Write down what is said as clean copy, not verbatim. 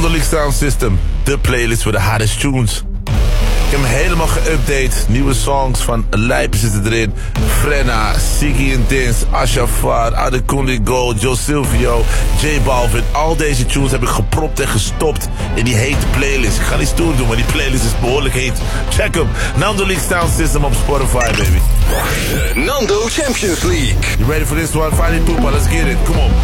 Nando League Sound System, de playlist voor de hardest tunes. Ik heb hem helemaal geüpdate. Nieuwe songs van Lijpen zitten erin. Frenna, Siggy and Dins, Ashafar, Adekunle Gold, Joe Silvio, J Balvin. Al deze tunes heb ik gepropt en gestopt in die hete playlist. Ik ga niet stoer doen, maar die playlist is behoorlijk heet. Check hem. Nando League Sound System op Spotify, baby. Nando Champions League. You ready for this one? Finding Poopa, let's get it. Come on.